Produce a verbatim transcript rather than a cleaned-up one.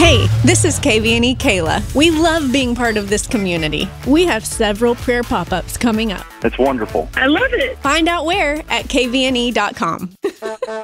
Hey, this is K V N E Kayla. We love being part of this community. We have several prayer pop-ups coming up. That's wonderful. I love it. Find out where at K V N E dot com.